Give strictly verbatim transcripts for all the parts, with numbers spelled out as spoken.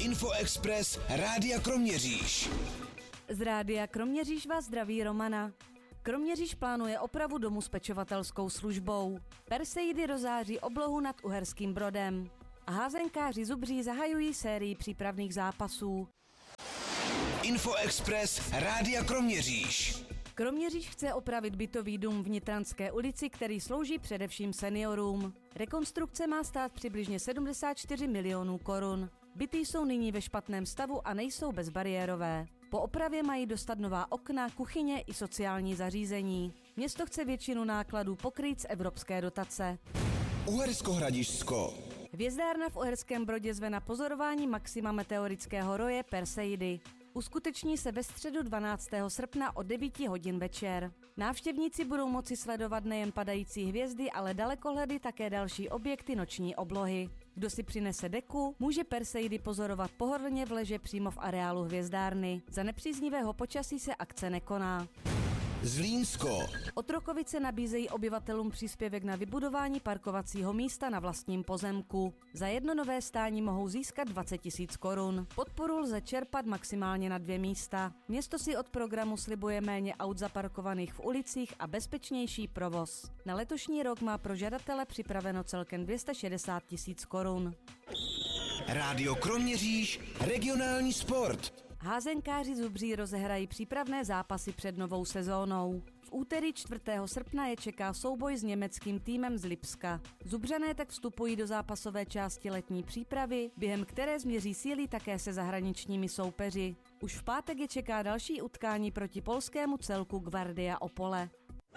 Info Express Rádia Kroměříž. Z Rádia Kroměříž vás zdraví Romana. Kroměříž plánuje opravu domu s pečovatelskou službou. Perseidy rozáří oblohu nad Uherským Brodem. A házenkáři Zubří zahajují sérii přípravných zápasů. Info Express Rádia Kroměříž. Kroměříž chce opravit bytový dům v Nitranské ulici, který slouží především seniorům. Rekonstrukce má stát přibližně sedmdesát čtyři milionů korun. Byty jsou nyní ve špatném stavu a nejsou bezbariérové. Po opravě mají dostat nová okna, kuchyně i sociální zařízení. Město chce většinu nákladů pokrýt z evropské dotace. Uhersko-Hradišťsko. Hvězdárna v Uherském Brodě zve na pozorování maxima meteorického roje Perseidy. Uskuteční se ve středu dvanáctého srpna od devíti hodin večer. Návštěvníci budou moci sledovat nejen padající hvězdy, ale dalekohledy také další objekty noční oblohy. Kdo si přinese deku, může Perseidy pozorovat pohodlně v leže přímo v areálu hvězdárny. Za nepříznivého počasí se akce nekoná. Zlínsko. Otrokovice nabízejí obyvatelům příspěvek na vybudování parkovacího místa na vlastním pozemku. Za jedno nové stání mohou získat dvacet tisíc korun. Podporu lze čerpat maximálně na dvě místa. Město si od programu slibuje méně aut zaparkovaných v ulicích a bezpečnější provoz. Na letošní rok má pro žadatele připraveno celkem dvě stě šedesát tisíc korun. Rádio Kroměříž, regionální sport. Házenkáři Zubří rozehrají přípravné zápasy před novou sezónou. V úterý čtvrtého srpna je čeká souboj s německým týmem z Lipska. Zubřané tak vstupují do zápasové části letní přípravy, během které změří síly také se zahraničními soupeři. Už v pátek je čeká další utkání proti polskému celku Gwardia Opole.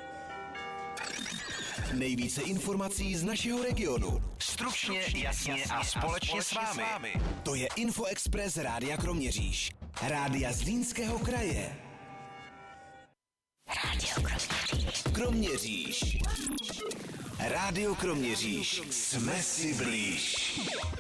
Nejvíce informací z našeho regionu. Stručně, jasně a společně s vámi. To je Info Express Rádia Kroměříž. Rádia Zlínského kraje. Rádio Kroměříž. Kroměříž. Rádio Kroměříž. Jsme si blíž.